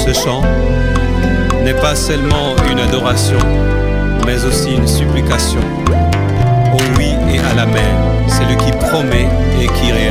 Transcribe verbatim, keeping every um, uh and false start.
ce chant n'est pas seulement une adoration, mais aussi une supplication. Au oui et à l'amen, celui qui promet et qui réalise.